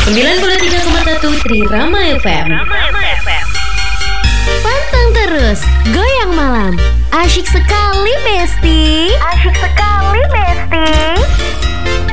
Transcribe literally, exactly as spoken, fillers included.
sembilan puluh tiga koma satu Trirama F M. Pantang terus, goyang malam. Asyik sekali, Besti. Asyik sekali, Besti.